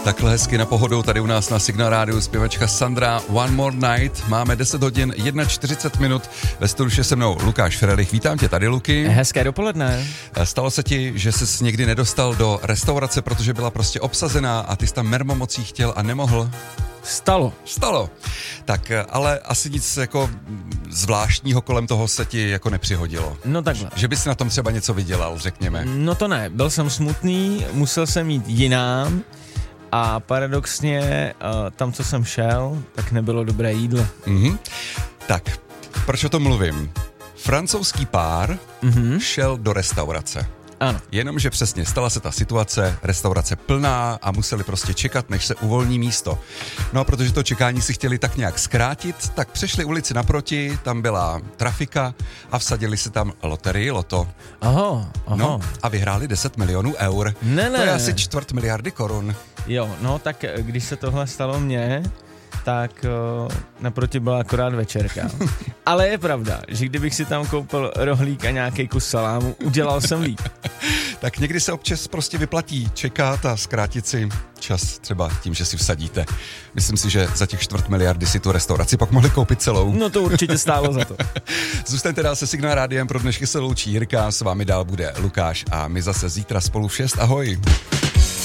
Takhle hezky na pohodu tady u nás na Signál Rádiu zpěvačka Sandra One More Night. Máme 10 hodin 41 minut. Ve studiu je se mnou Lukáš Frelich. Vítám tě tady, Luky. Hezké dopoledne. Stalo se ti, že jsi někdy nedostal do restaurace, protože byla prostě obsazená a ty jsi tam mermomocí chtěl a nemohl? Stalo. Tak, ale asi nic jako zvláštního kolem toho se ti jako nepřihodilo. No takhle. Že bys na tom třeba něco vydělal, řekněme. No to ne, byl jsem smutný, musel jsem jít jinam a paradoxně tam, co jsem šel, tak nebylo dobré jídlo. Tak, proč o tom mluvím? Francouzský pár šel do restaurace. Ano. Jenomže přesně stala se ta situace, restaurace plná a museli prostě čekat, než se uvolní místo. No a protože to čekání si chtěli tak nějak zkrátit, tak přešli ulici naproti, tam byla trafika a vsadili si tam loterii, loto. Aha. No a vyhráli 10 milionů eur. Ne. To je asi 250 miliardy korun. Jo, no tak když se tohle stalo mně, tak naproti byla akorát večerka. Ale je pravda, že kdybych si tam koupil rohlík a nějaký kus salámu, udělal jsem líp. Tak někdy se občas prostě vyplatí čekat a zkrátit si čas třeba tím, že si vsadíte. Myslím si, že za těch 250 miliardy si tu restauraci pak mohli koupit celou. No to určitě stálo za to. Zůstaňte dál se Signál Rádiem, pro dnešky se loučí Jirka, s vámi dál bude Lukáš a my zase zítra spolu v 6. Ahoj.